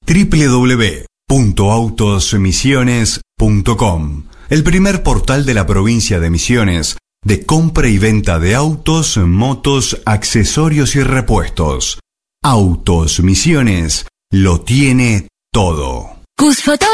www.autosmisiones.com, el primer portal de la provincia de Misiones de compra y venta de autos, motos, accesorios y repuestos. Autos Misiones lo tiene todo. Cusfoto